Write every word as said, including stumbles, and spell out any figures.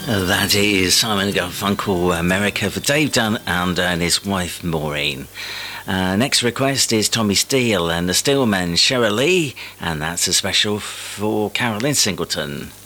That is Simon and Garfunkel, America, for Dave Dunn and, uh, and his wife Maureen. Uh, next request is Tommy Steele and the Steelmen, Cheryl Lee, and that's a special for Carolyn Singleton.